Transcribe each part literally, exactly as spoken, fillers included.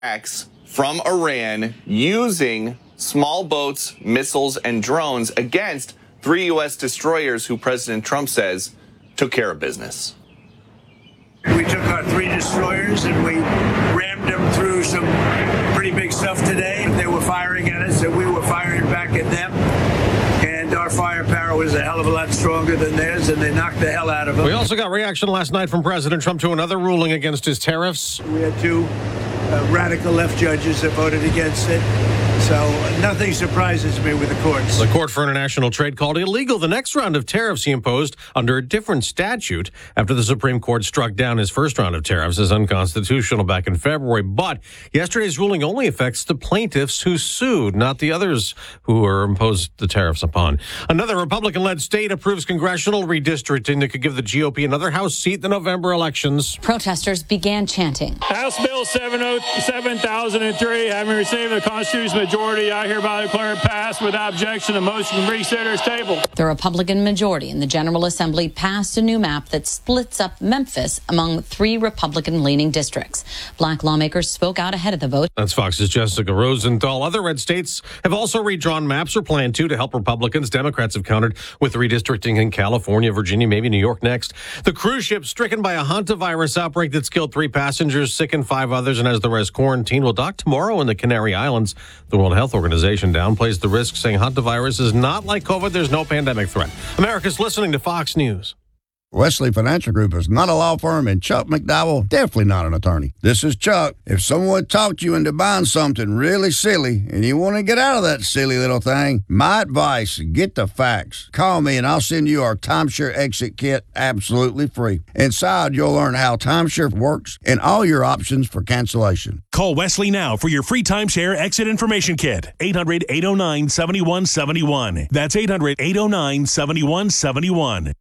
attacks from Iran using small boats, missiles, and drones against three U S destroyers who President Trump says took care of business. We took our three destroyers and we rammed them through some pretty big stuff today. They were firing at us and we were firing back at them. And our firepower was a hell of a lot stronger than theirs, and they knocked the hell out of them. We also got reaction last night from President Trump to another ruling against his tariffs. We had two uh, radical left judges that voted against it. So nothing surprises me with the courts. The Court for International Trade called illegal the next round of tariffs he imposed under a different statute after the Supreme Court struck down his first round of tariffs as unconstitutional back in February. But yesterday's ruling only affects the plaintiffs who sued, not the others who were imposed the tariffs upon. Another Republican-led state approves congressional redistricting that could give the G O P another House seat in the November elections. Protesters began chanting. House Bill seven thousand three, having received a constitutional majority, I hereby declare it passed without objection. The motion from three senators tabled. The Republican majority in the General Assembly passed a new map that splits up Memphis among three Republican-leaning districts. Black lawmakers spoke out ahead of the vote. That's Fox's Jessica Rosenthal. Other red states have also redrawn maps or plan to to help Republicans. Democrats have countered with redistricting in California, Virginia, maybe New York next. The cruise ship stricken by a hantavirus outbreak that's killed three passengers, sickened five others, and has the rest quarantined will dock tomorrow in the Canary Islands. The World Health Organization downplays the risk, saying hantavirus is not like COVID. There's no pandemic threat. America's listening to Fox News. Wesley Financial Group is not a law firm, and Chuck McDowell definitely not an attorney. This is Chuck. If someone talked you into buying something really silly and you want to get out of that silly little thing, my advice, get the facts. Call me and I'll send you our timeshare exit kit absolutely free. Inside, you'll learn how timeshare works and all your options for cancellation. Call Wesley now for your free timeshare exit information kit. eight hundred, eight oh nine, seven one seven one. That's eight hundred, eight oh nine, seven one seven one.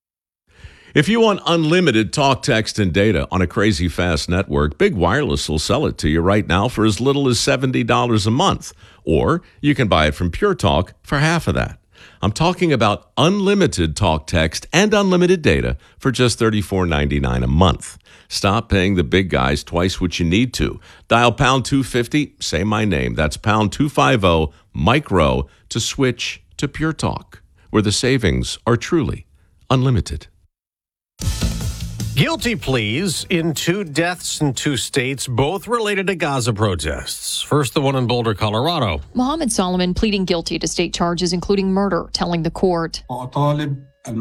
If you want unlimited talk, text, and data on a crazy fast network, Big Wireless will sell it to you right now for as little as seventy dollars a month. Or you can buy it from Pure Talk for half of that. I'm talking about unlimited talk, text, and unlimited data for just thirty-four ninety-nine a month. Stop paying the big guys twice what you need to. Dial pound two fifty, say my name. That's pound two fifty, micro, to switch to Pure Talk, where the savings are truly unlimited. Guilty pleas in two deaths in two states, both related to Gaza protests. First, the one in Boulder, Colorado. Mohammed Solomon pleading guilty to state charges, including murder, telling the court. I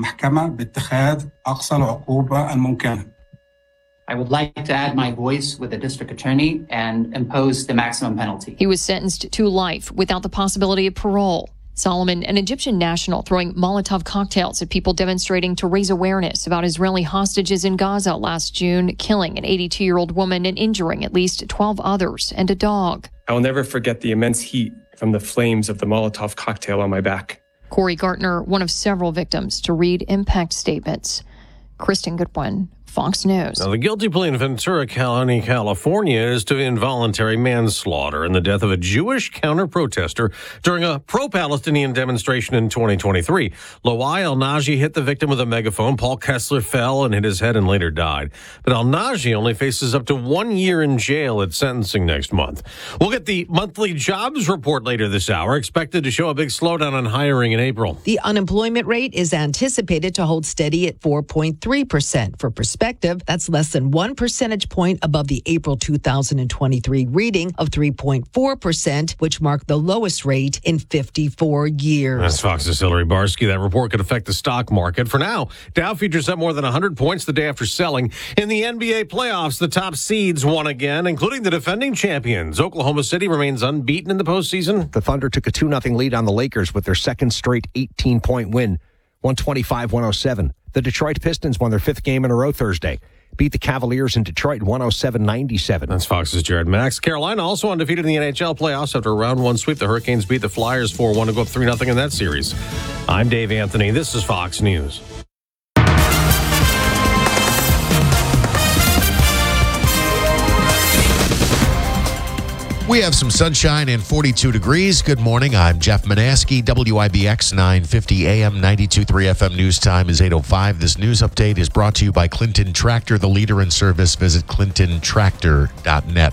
would like to add my voice with the district attorney and impose the maximum penalty. He was sentenced to life without the possibility of parole. Solomon, an Egyptian national, throwing Molotov cocktails at people demonstrating to raise awareness about Israeli hostages in Gaza last June, killing an eighty-two-year-old woman and injuring at least twelve others and a dog. I will never forget the immense heat from the flames of the Molotov cocktail on my back. Corey Gartner, one of several victims to read impact statements. Kristen Goodwin, Fox News. Now, the guilty plea in Ventura County, California, is to involuntary manslaughter in the death of a Jewish counter-protester during a pro-Palestinian demonstration in twenty twenty-three. Lawai El-Naji hit the victim with a megaphone. Paul Kessler fell and hit his head and later died. But El-Naji only faces up to one year in jail at sentencing next month. We'll get the monthly jobs report later this hour, expected to show a big slowdown on hiring in April. The unemployment rate is anticipated to hold steady at four point three percent. For perspective, that's less than one percentage point above the April two thousand twenty-three reading of three point four percent, which marked the lowest rate in fifty-four years. That's Fox's Hillary Barsky. That report could affect the stock market. For now, Dow futures up more than one hundred points the day after selling. In the N B A playoffs, the top seeds won again, including the defending champions. Oklahoma City remains unbeaten in the postseason. The Thunder took a two nothing lead on the Lakers with their second straight eighteen-point win, one twenty-five one oh seven. The Detroit Pistons won their fifth game in a row Thursday. Beat the Cavaliers in Detroit one oh seven ninety-seven. That's Fox's Jared Max. Carolina also undefeated in the N H L playoffs after a round one sweep. The Hurricanes beat the Flyers four one to go up three nothing in that series. I'm Dave Anthony. This is Fox News. We have some sunshine and forty-two degrees. Good morning. I'm Jeff Manaski. W I B X nine fifty A M, ninety-two point three F M news time is eight oh five. This news update is brought to you by Clinton Tractor, the leader in service. Visit clinton tractor dot net.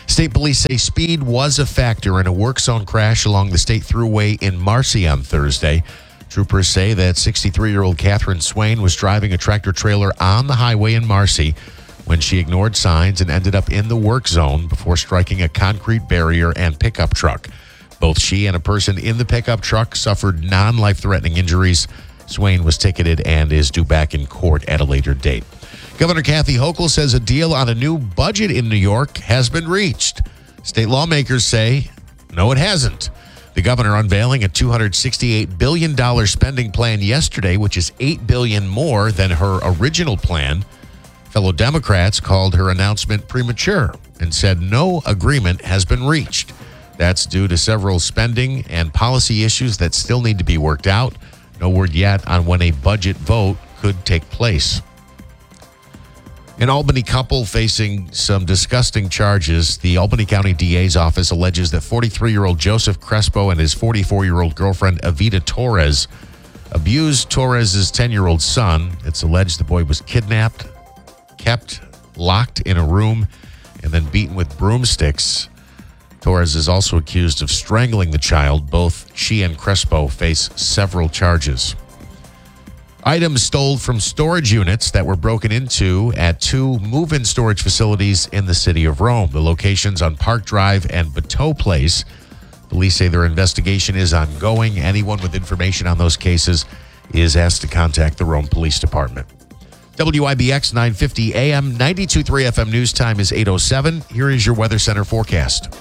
State police say speed was a factor in a work zone crash along the state thruway in Marcy on Thursday. Troopers say that sixty-three-year-old Catherine Swain was driving a tractor-trailer on the highway in Marcy when she ignored signs and ended up in the work zone before striking a concrete barrier and pickup truck. Both she and a person in the pickup truck suffered non-life-threatening injuries. Swain was ticketed and is due back in court at a later date. Governor Kathy Hochul says a deal on a new budget in New York has been reached. State lawmakers say, no, it hasn't. The governor unveiling a two hundred sixty-eight billion dollars spending plan yesterday, which is eight billion dollars more than her original plan. Fellow Democrats called her announcement premature and said no agreement has been reached. That's due to several spending and policy issues that still need to be worked out. No word yet on when a budget vote could take place. An Albany couple facing some disgusting charges. The Albany County D A's office alleges that forty-three-year-old Joseph Crespo and his forty-four-year-old girlfriend Evita Torres abused Torres' ten-year-old son. It's alleged the boy was kidnapped, kept locked in a room, and then beaten with broomsticks. Torres is also accused of strangling the child. Both she and Crespo face several charges. Items stole from storage units that were broken into at two move-in storage facilities in the city of Rome. The locations on Park Drive and Bateau Place. Police say their investigation is ongoing. Anyone with information on those cases is asked to contact the Rome Police Department. W I B X nine fifty A M, ninety-two point three F M news time is eight oh seven. Here is your Weather Center forecast.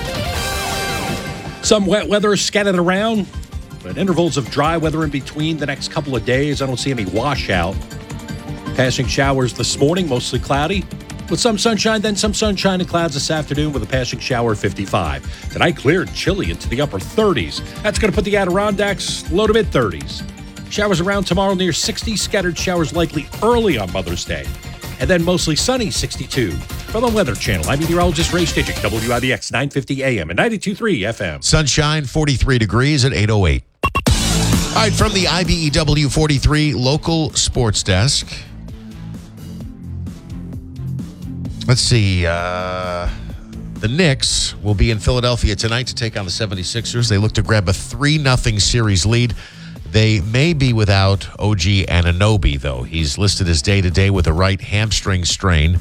Some wet weather scattered around, but intervals of dry weather in between the next couple of days. I don't see any washout. Passing showers this morning, mostly cloudy, with some sunshine, then some sunshine and clouds this afternoon with a passing shower fifty-five. Tonight, clear and chilly into the upper thirties. That's going to put the Adirondacks low to mid-thirties. Showers around tomorrow near sixty, scattered showers likely early on Mother's Day. And then mostly sunny, sixty-two. From the Weather Channel, I'm meteorologist Ray Stitchick, W I B X nine fifty A M and ninety-two point three F M. Sunshine, forty-three degrees at eight oh eight. All right, from the I B E W forty-three local sports desk. Let's see. Uh, the Knicks will be in Philadelphia tonight to take on the seventy-sixers. They look to grab a three nothing series lead. They may be without O G Anunoby, though. He's listed as day-to-day with a right hamstring strain.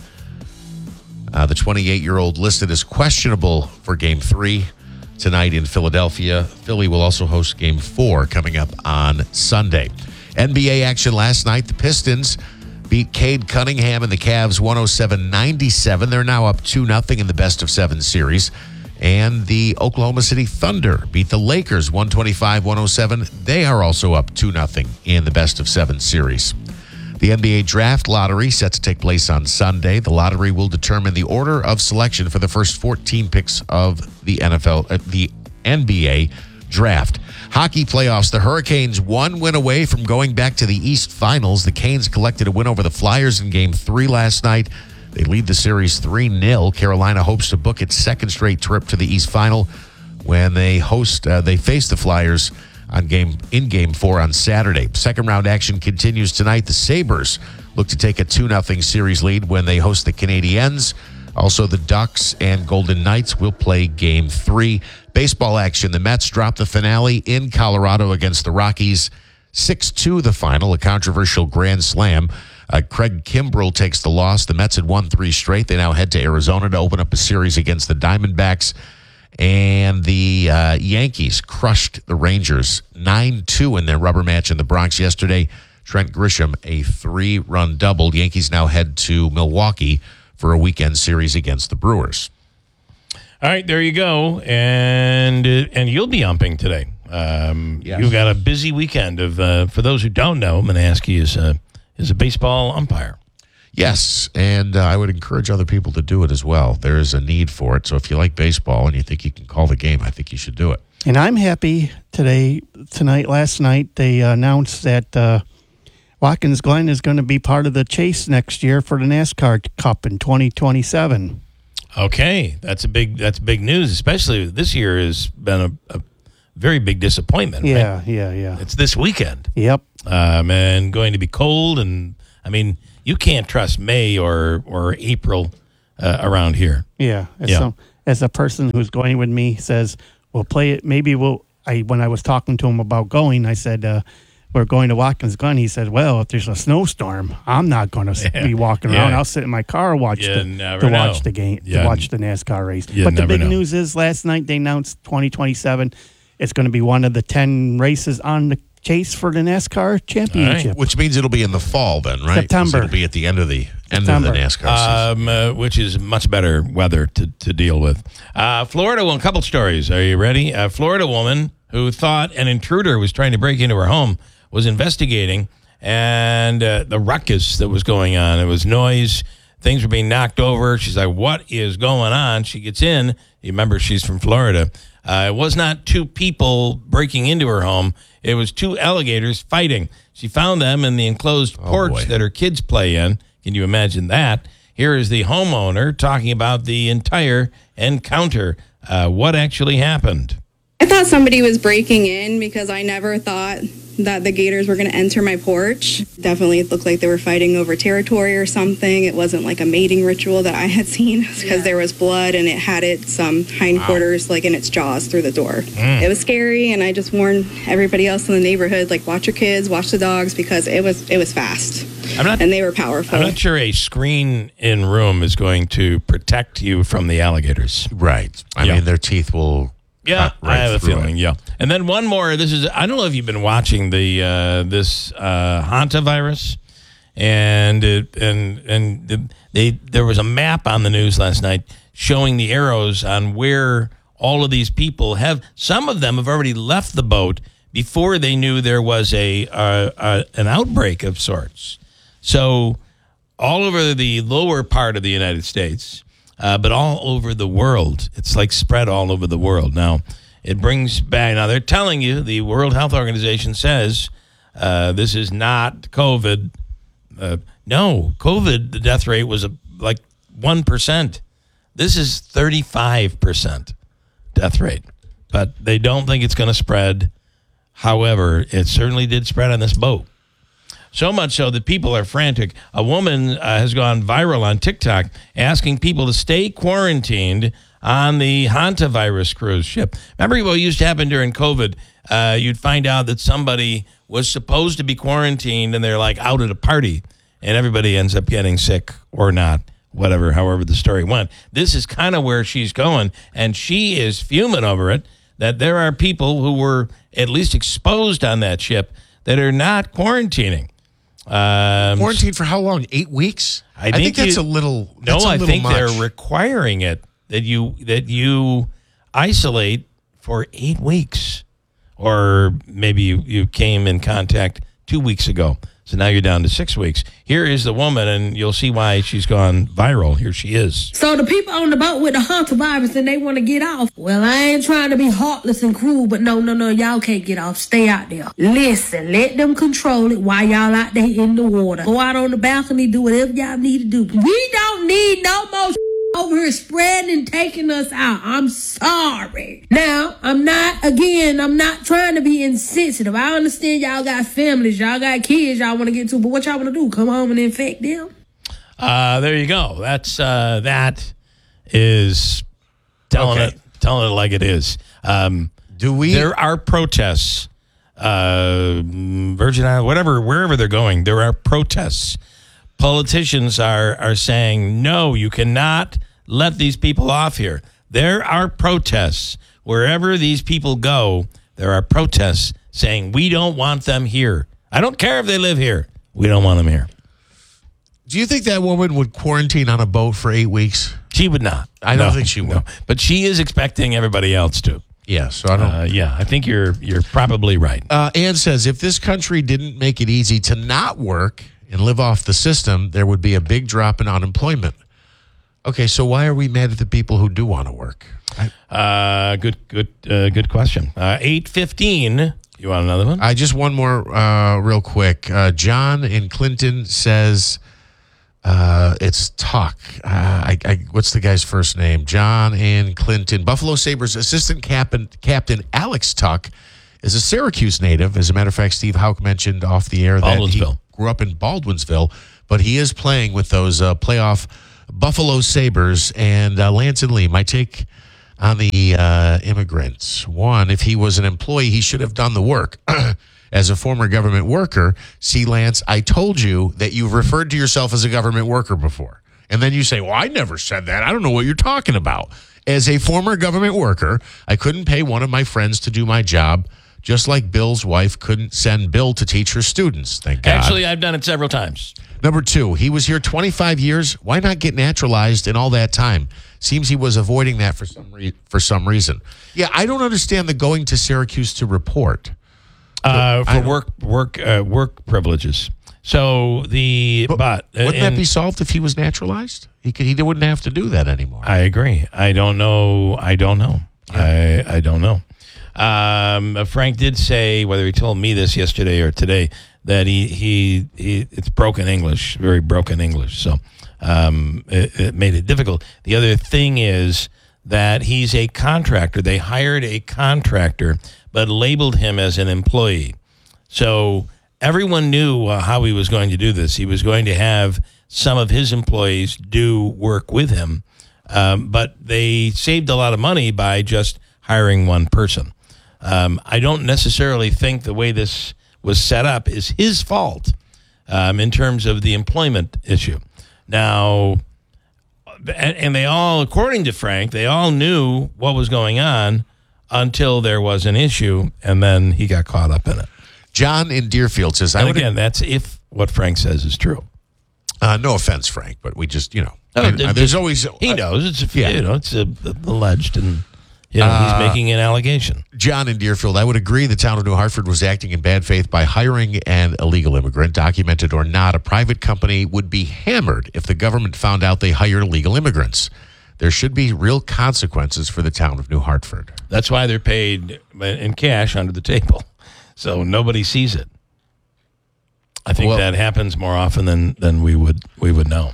Uh, the twenty-eight-year-old listed as questionable for Game three tonight in Philadelphia. Philly will also host Game four coming up on Sunday. N B A action last night. The Pistons beat Cade Cunningham and the Cavs one oh seven ninety-seven. They're now up two nothing in the best-of-seven series. And the Oklahoma City Thunder beat the Lakers one twenty-five one oh seven. They are also up two nothing in the best-of-seven series. The N B A Draft Lottery set to take place on Sunday. The lottery will determine the order of selection for the first fourteen picks of the N F L, uh, the N B A Draft. Hockey playoffs. The Hurricanes one win away from going back to the East Finals. The Canes collected a win over the Flyers in Game three last night. They lead the series three nil. Carolina hopes to book its second straight trip to the East Final when they host, uh, they face the Flyers on game in Game four on Saturday. Second round action continues tonight. The Sabres look to take a two nothing series lead when they host the Canadiens. Also, the Ducks and Golden Knights will play Game three. Baseball action. The Mets drop the finale in Colorado against the Rockies. six two the final, a controversial grand slam. Uh, Craig Kimbrell takes the loss. The Mets had won three straight. They now head to Arizona to open up a series against the Diamondbacks. And the uh, Yankees crushed the Rangers nine two in their rubber match in the Bronx yesterday. Trent Grisham, a three-run double. Yankees now head to Milwaukee for a weekend series against the Brewers. All right, there you go. And uh, and you'll be umping today. Um, yes. You've got a busy weekend of, uh, for those who don't know, Manaski is a, is a baseball umpire. Yes, and uh, I would encourage other people to do it as well. There is a need for it. So if you like baseball and you think you can call the game, I think you should do it. And I'm happy today, tonight, last night, they announced that uh, Watkins Glen is going to be part of the chase next year for the NASCAR Cup in twenty twenty-seven. Okay, that's a big that's big news, especially this year has been a, a very big disappointment. Yeah, right? yeah, yeah. It's this weekend. Yep. Um, and going to be cold, and I mean, you can't trust May or or April uh, around here. Yeah, it's yeah. Some, as a person who's going with me says, we'll play it. Maybe we'll, I, when I was talking to him about going, I said, uh, we're going to Watkins Glen. He said, well, if there's a snowstorm, I'm not going to Yeah. be walking around. Yeah. I'll sit in my car and watch You the, never to know. watch the game, Yeah. to watch the NASCAR race. You But the never big know. news is last night they announced twenty twenty-seven. It's going to be one of the ten races on the chase for the NASCAR championship. Which means it'll be in the fall then, right? 'Cause September. It'll be at the end of the end September. of the NASCAR season. Um, uh, which is much better weather to, to deal with. Uh, Florida, well, a couple stories. Are you ready? A Florida woman who thought an intruder was trying to break into her home was investigating, and uh, the ruckus that was going on. It was noise. Things were being knocked over. She's like, what is going on? She gets in. You remember she's from Florida. Uh, it was not two people breaking into her home. It was two alligators fighting. She found them in the enclosed porch boy. that her kids play in. Can you imagine that? Here is the homeowner talking about the entire encounter. Uh, what actually happened? I thought somebody was breaking in because I never thought that the gators were going to enter my porch. Definitely it looked like they were fighting over territory or something. It wasn't like a mating ritual that I had seen because Yeah. there was blood and it had its um, hindquarters like in its jaws through the door. Mm. It was scary, and I just warned everybody else in the neighborhood, like, watch your kids, watch the dogs, because it was it was fast. I'm not, and they were powerful. I'm not sure a screen in room is going to protect you from the alligators. Right. I Yeah. mean, their teeth will. Yeah, cut right I have a through feeling. it. Yeah, and then one more. This is I don't know if you've been watching the uh, this uh, hantavirus, and it, and and the, they there was a map on the news last night showing the arrows on where all of these people have. Some of them have already left the boat before they knew there was a uh, uh, an outbreak of sorts. So all over the lower part of the United States. Uh, but all over the world. It's like spread all over the world. Now, it brings back, now they're telling you, the World Health Organization says uh, this is not COVID. Uh, no, COVID, the death rate was a, like one percent. This is thirty-five percent death rate. But they don't think it's going to spread. However, it certainly did spread on this boat. So much so that people are frantic. A woman uh, has gone viral on TikTok asking people to stay quarantined on the hantavirus cruise ship. Remember what used to happen during COVID? Uh, you'd find out that somebody was supposed to be quarantined and they're like out at a party and everybody ends up getting sick or not, whatever, however the story went. This is kind of where she's going, and she is fuming over it, that there are people who were at least exposed on that ship that are not quarantining. Um, Quarantine for how long? Eight weeks? I, think, that's you- a little. No, That's a I little think much. they're requiring it that you that you isolate for eight weeks, or maybe you, you came in contact two weeks ago, so now you're down to six weeks. Here is the woman, and you'll see why she's gone viral. Here she is. So the people on the boat with the hantavirus and they want to get off. Well, I ain't trying to be heartless and cruel, but no, no, no, y'all can't get off. Stay out there. Listen, let them control it while y'all out there in the water. Go out on the balcony, do whatever y'all need to do. We don't need no more over here spreading and taking us out. I'm sorry. Now, I'm not, again, I'm not trying to be insensitive. I understand y'all got families, y'all got kids y'all want to get to, but what y'all want to do? Come home and infect them? Uh, there you go. That's uh, that is telling Okay. it telling it like it is. Um, Do we? There are protests. Uh, Virgin Islands, whatever, wherever they're going, there are protests. Politicians are are saying no. You cannot let these people off here. There are protests wherever these people go. There are protests saying we don't want them here. I don't care if they live here. We don't want them here. Do you think that woman would quarantine on a boat for eight weeks? She would not. I don't No, think she would. no. But she is expecting everybody else to. Yeah, so I don't. Uh, yeah, I think you're you're probably right. Uh, Ann says if this country didn't make it easy to not work and live off the system, there would be a big drop in unemployment. Okay, so why are we mad at the people who do want to work? Uh, good, good, uh, good question. Uh, eight fifteen. You want another one? I just one more uh, real quick. Uh, John in Clinton says uh, it's Tuck. Uh, I, I, what's the guy's first name? John in Clinton. Buffalo Sabres assistant captain, captain Alex Tuck is a Syracuse native. As a matter of fact, Steve Houck mentioned off the air that he Baldwinsville. grew up in Baldwinsville, but he is playing with those uh, playoff Buffalo Sabres and uh, Lance and Lee. My take on the uh, immigrants. One, if he was an employee, he should have done the work. As a former government worker, see, Lance, I told you that you've referred to yourself as a government worker before. And then you say, well, I never said that. I don't know what you're talking about. As a former government worker, I couldn't pay one of my friends to do my job, just like Bill's wife couldn't send Bill to teach her students. Thank God. Actually, I've done it several times. Number two, he was here twenty-five years. Why not get naturalized in all that time? Seems he was avoiding that for some re- for some reason. Yeah, I don't understand the going to Syracuse to report. Uh, for work work uh, work privileges. So the but, but wouldn't and, that be solved if he was naturalized? He could, he wouldn't have to do that anymore. I agree. I don't know. I don't know. Yeah. I I don't know. Um, Frank did say, whether he told me this yesterday or today, that he he, he it's broken English, very broken English. So um, it, it made it difficult. The other thing is that he's a contractor. They hired a contractor, but labeled him as an employee. So everyone knew uh, how he was going to do this. He was going to have some of his employees do work with him, um, but they saved a lot of money by just hiring one person. Um, I don't necessarily think the way this was set up is his fault um, in terms of the employment issue. Now, and, and they all, according to Frank, they all knew what was going on until there was an issue, and then he got caught up in it. John in Deerfield says, and I would again, that's if what Frank says is true. Uh, no offense, Frank, but we just, you know, Oh, I- th- I- there's always he knows it's yeah. you know it's a, alleged, and you know Uh, he's making an allegation. John in Deerfield, I would agree the town of New Hartford was acting in bad faith by hiring an illegal immigrant, documented or not. A private company would be hammered if the government found out they hired illegal immigrants. There should be real consequences for the town of New Hartford. That's why they're paid in cash under the table, so nobody sees it. I think Well- that happens more often than than we would we would know.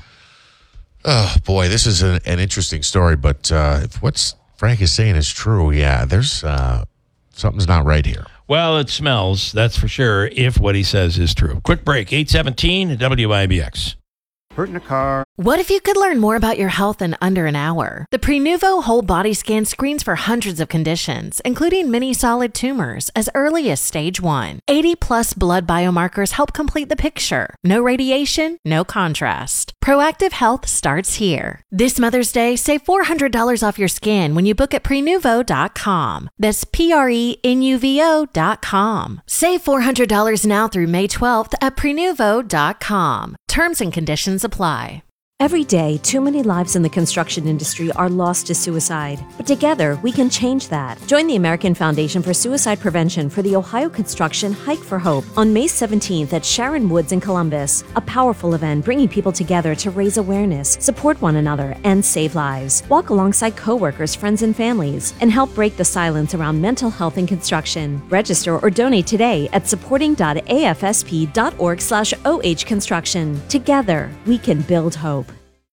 Oh, boy, this is a, an interesting story, but uh, if what's Frank is saying is true, yeah, there's uh, something's not right here. Well, it smells, that's for sure, if what he says is true. Quick break, eight seventeen W I B X. Hurt in a car. What if you could learn more about your health in under an hour? The Prenuvo whole body scan screens for hundreds of conditions, including many solid tumors, as early as stage one. eighty plus blood biomarkers help complete the picture. No radiation, no contrast. Proactive health starts here. This Mother's Day, save four hundred dollars off your scan when you book at prenuvo dot com. That's P R E N U V O dot com. Save four hundred dollars now through May twelfth at prenuvo dot com. Terms and conditions apply. Every day, too many lives in the construction industry are lost to suicide. But together, we can change that. Join the American Foundation for Suicide Prevention for the Ohio Construction Hike for Hope on May seventeenth at Sharon Woods in Columbus. A powerful event bringing people together to raise awareness, support one another, and save lives. Walk alongside coworkers, friends, and families, and help break the silence around mental health in construction. Register or donate today at supporting dot a f s p dot org slash o h construction. Together, we can build hope.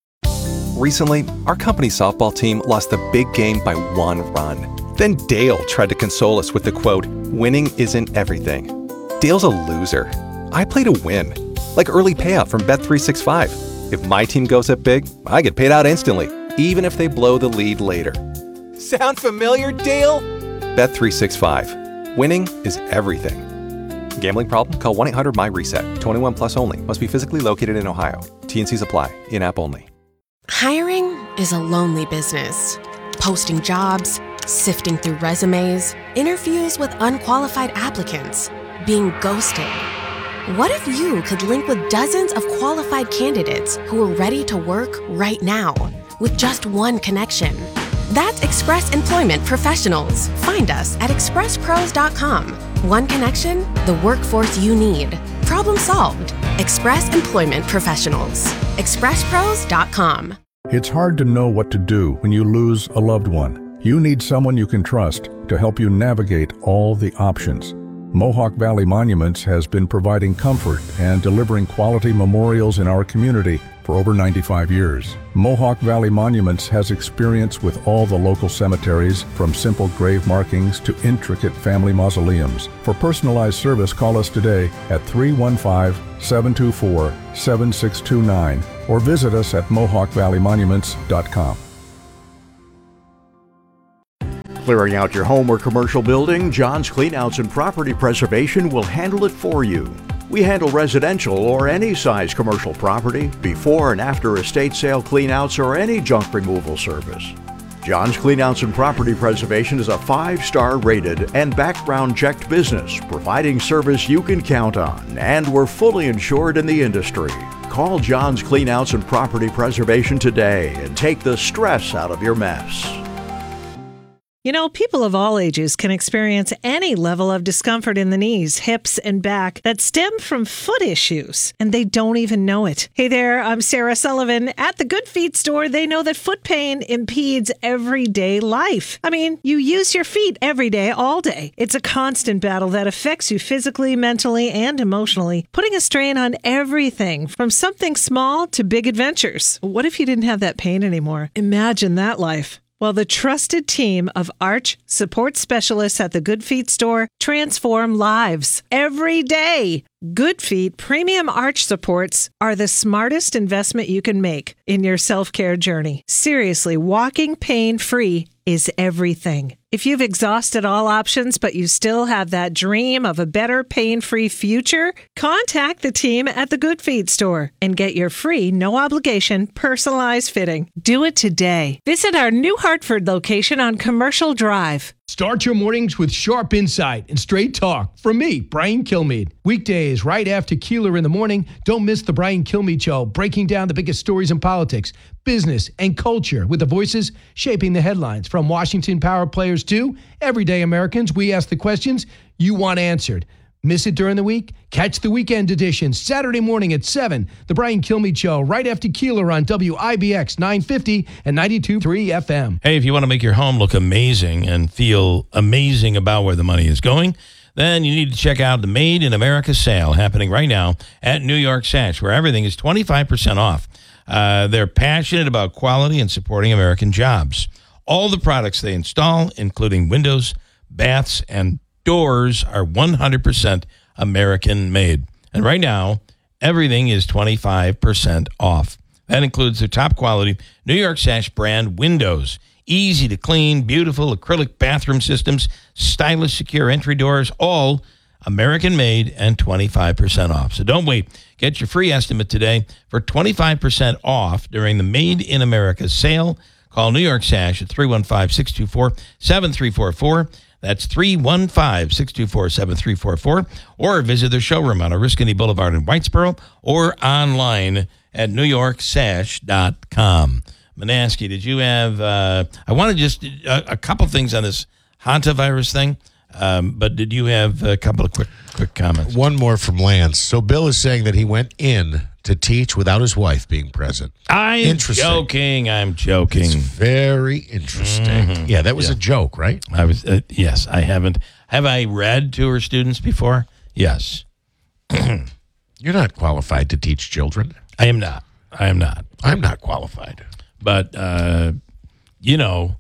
Recently, our company softball team lost the big game by one run. Then Dale tried to console us with the quote, "Winning isn't everything." Dale's a loser. I play to win. Like early payout from Bet three sixty-five. If my team goes up big, I get paid out instantly, even if they blow the lead later. Sound familiar, Dale? Bet three sixty-five. Winning is everything. Gambling problem? Call one eight hundred my reset. twenty-one plus only. Must be physically located in Ohio. T and C's apply. In-app only. Hiring is a lonely business. Posting jobs, sifting through resumes, interviews with unqualified applicants, being ghosted. What if you could link with dozens of qualified candidates who are ready to work right now with just one connection? That's Express Employment Professionals. Find us at express pros dot com. One connection, the workforce you need. Problem solved. Express Employment Professionals. express pros dot com. It's hard to know what to do when you lose a loved one. You need someone you can trust to help you navigate all the options. Mohawk Valley Monuments has been providing comfort and delivering quality memorials in our community for over ninety-five years. Mohawk Valley Monuments has experience with all the local cemeteries, from simple grave markings to intricate family mausoleums. For personalized service, call us today at three one five, seven two four, seven six two nine or visit us at mohawk valley monuments dot com. Clearing out your home or commercial building, John's Cleanouts and Property Preservation will handle it for you. We handle residential or any size commercial property, before and after estate sale cleanouts, or any junk removal service. John's Cleanouts and Property Preservation is a five-star rated and background-checked business, providing service you can count on, and we're fully insured in the industry. Call John's Cleanouts and Property Preservation today and take the stress out of your mess. You know, people of all ages can experience any level of discomfort in the knees, hips, and back that stem from foot issues, and they don't even know it. Hey there, I'm Sarah Sullivan. At the Good Feet store, they know that foot pain impedes everyday life. I mean, you use your feet every day, all day. It's a constant battle that affects you physically, mentally, and emotionally, putting a strain on everything from something small to big adventures. What if you didn't have that pain anymore? Imagine that life. Well, the trusted team of arch support specialists at the Good Feet store transform lives every day. Good Feet premium arch supports are the smartest investment you can make in your self-care journey. Seriously, walking pain-free is everything. If you've exhausted all options, but you still have that dream of a better pain-free future, contact the team at the Good Feet store and get your free, no-obligation, personalized fitting. Do it today. Visit our New Hartford location on Commercial Drive. Start your mornings with sharp insight and straight talk from me, Brian Kilmeade. Weekdays right after Keeler in the morning, don't miss the Brian Kilmeade Show, breaking down the biggest stories in politics, business, and culture with the voices shaping the headlines. From Washington power players to everyday Americans, we ask the questions you want answered. Miss it during the week? Catch the weekend edition Saturday morning at seven. The Brian Kilmeade Show right after Keeler on W I B X nine fifty and ninety-two point three F M. Hey, if you want to make your home look amazing and feel amazing about where the money is going, then you need to check out the Made in America sale happening right now at New York Sash, where everything is twenty-five percent off. Uh, they're passionate about quality and supporting American jobs. All the products they install, including windows, baths, and doors, are one hundred percent American made. And right now, everything is twenty-five percent off. That includes their top quality New York Sash brand windows. Easy to clean, beautiful acrylic bathroom systems, stylish secure entry doors, all American made and twenty-five percent off. So don't wait. Get your free estimate today for twenty-five percent off during the Made in America sale. Call New York Sash at three one five, six two four, seven three four four. That's three one five, six two four, seven three four four. Or visit their showroom on Oriskany Boulevard in Whitesboro or online at new york sash dot com. Manaski, did you have, uh, I want to just, a, a couple things on this hantavirus thing, um, but did you have a couple of quick quick comments? One more from Lance. So Bill is saying that he went in to teach without his wife being present. I'm joking. I'm joking. It's very interesting. Mm-hmm. Yeah, that was Yeah. a joke, right? I was, uh, yes, I haven't. Have I read to her students before? Yes. You're not qualified to teach children. I am not. I am not. I'm not qualified. But, uh, you know,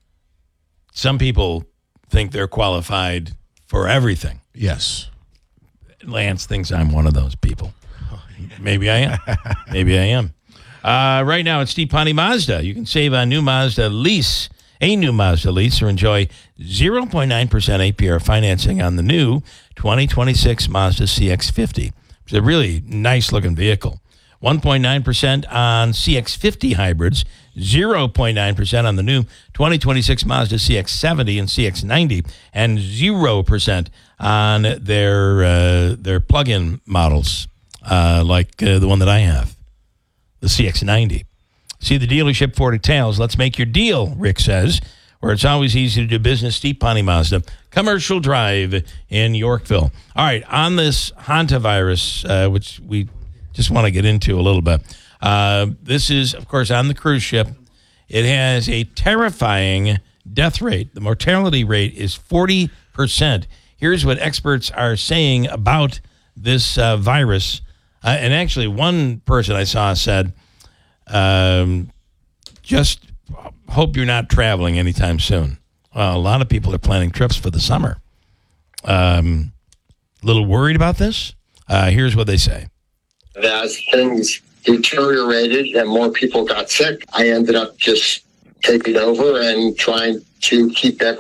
some people think they're qualified for everything. Yes. Lance thinks I'm one of those people. Maybe I am. Maybe I am. Uh, right now, it's Steve Ponte Mazda. You can save on new Mazda lease, a new Mazda lease, or enjoy zero point nine percent A P R financing on the new twenty twenty-six Mazda C X fifty. It's a really nice-looking vehicle. one point nine percent on C X fifty hybrids, zero point nine percent on the new twenty twenty-six Mazda C X seventy and C X ninety, and zero percent on their uh, their plug-in models, uh, like uh, the one that I have, the C X ninety. See the dealership for details. Let's make your deal, Rick says, where it's always easy to do business. Steve Ponte Mazda, Commercial Drive in Yorkville. All right, on this hantavirus, uh, which we just want to get into a little bit. Uh, this is, of course, on the cruise ship. It has a terrifying death rate. The mortality rate is forty percent. Here's what experts are saying about this uh, virus. Uh, and actually, one person I saw said, um, just hope you're not traveling anytime soon. Well, a lot of people are planning trips for the summer. Um, a little worried about this? Uh, here's what they say. There's things deteriorated and more people got sick, I ended up just taking over and trying to keep everything